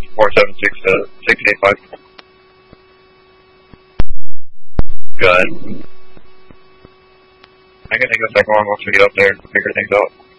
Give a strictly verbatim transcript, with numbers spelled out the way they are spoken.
four seven six, uh, six eight five. Go ahead. I can take the second one once we get up there and figure things out.